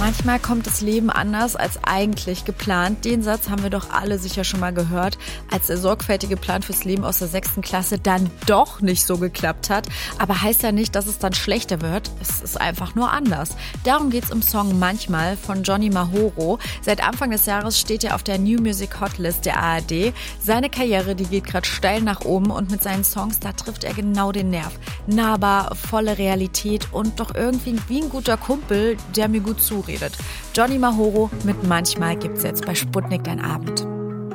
Manchmal kommt das Leben anders als eigentlich geplant. Den Satz haben wir doch alle sicher schon mal gehört, als der sorgfältige Plan fürs Leben aus der 6. Klasse dann doch nicht so geklappt hat. Aber heißt ja nicht, dass es dann schlechter wird. Es ist einfach nur anders. Darum geht's im Song Manchmal von Johnny Mahoro. Seit Anfang des Jahres steht er auf der New Music Hotlist der ARD. Seine Karriere, die geht gerade steil nach oben und mit seinen Songs, da trifft er genau den Nerv. Nahbar, volle Realität und doch irgendwie wie ein guter Kumpel, der mir gut zuredet. Johnny Mahoro mit Manchmal gibt's jetzt bei Sputnik dein Abend.